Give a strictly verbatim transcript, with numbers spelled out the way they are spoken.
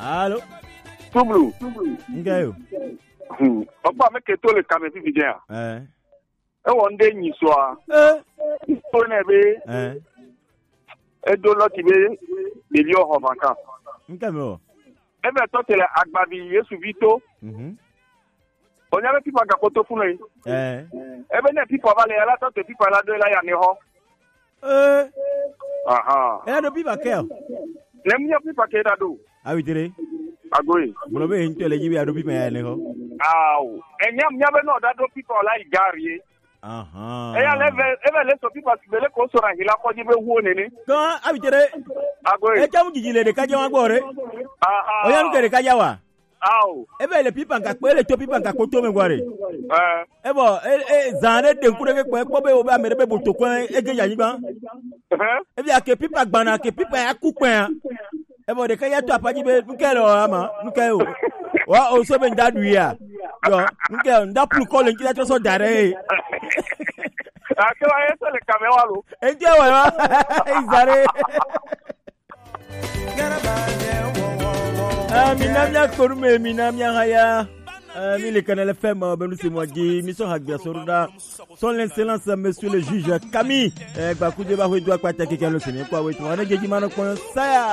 Allô? Toublu. Ngayo. Opa me keto le kameti vidéa. Eh. E wonde nyi soa. Eh. To ne be. Eh. E do lo ti be be bi o vanka. Nkamo. E be to tele agbabi Yesu vito. Mhm. Onya be pipa ga koto funu yi. Eh. E be ne pipa ba le ala to te pipa la do la ya ne ho. Eh. Aha. E do pipa ke. Le mu ya pipa ke da do. Awitere. Agoyi. Bolo be ntele jibi ado pipa ya ne ho. Aw. Enyam nya be no da do pipa la igari. Aha. E ya leve eve le so pipa si bele ko so ra hila ko jibe hu onene. Kan awitere. Agoyi. E chamu jijile de kaje wa gbore. Aha. Oya nke de kaje wa. Aw. Ebe le pipa nka pe le to pipa nka ko to me gware. Eh. Ebo e e zane de nkure ke pe ko be o ba mere be boto ko e ge yanyi gban. Eh. Ebi ake pipa gbana ke pipa ya ku pen. Ebo de kaya to apaji be nkelo ama nkelo. Wa o so be ndadu ya. Yo, nkelo nda plu ko le nkila to so dare. Akela yeso le kamewa lo. Eje wa izare. Ah, minamia korume minamia haya. Euh, mi le canal F M, ben nous c'est moi qui mission Hagbia Soruda. Son l'excellence monsieur le juge Camille. Eh, bah, coup de barre, il doit pas attaquer quelqu'un le Sénégal. Quoi, oui, tu vas ne gagner mal au point. Ça.